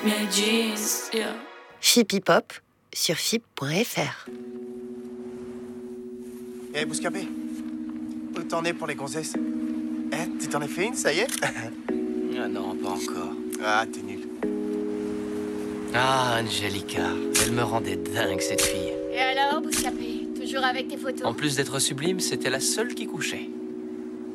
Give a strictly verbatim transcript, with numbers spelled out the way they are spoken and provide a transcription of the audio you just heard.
mes jeans, yeah. Fip-hip-hop sur fip point f r. Eh, hey, Bouscapé, où t'en es pour les gonzesses? Eh, tu t'en as fait une, ça y est? Ah non, pas encore. Ah, t'es nul. Ah, Angelica, elle me rendait dingue, cette fille. Et alors, Bouscapé, toujours avec tes photos? En plus d'être sublime, c'était la seule qui couchait.